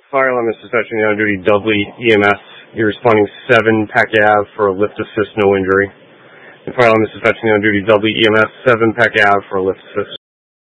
Fire alarm, this is veteran on duty, Dudley EMS. You're responding 7 Peck Ave for a lift assist, no injury. And fire alarm, this is veteran on duty, Dudley EMS, 7 Peck Ave for a lift assist.